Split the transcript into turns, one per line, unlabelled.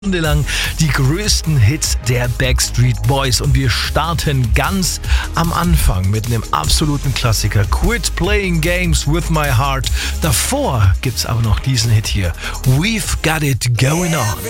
Stunde lang die größten Hits der Backstreet Boys und wir starten ganz am Anfang mit einem absoluten Klassiker, Quit Playing Games with My Heart. Davor gibt's aber noch diesen Hit hier, We've Got It Going On.